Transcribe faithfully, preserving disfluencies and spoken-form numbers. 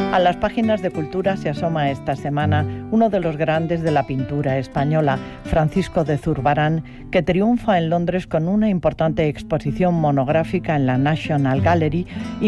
A las páginas de Cultura se asoma esta semana uno de los grandes de la pintura española, Francisco de Zurbarán, que triunfa en Londres con una importante exposición monográfica en la National Gallery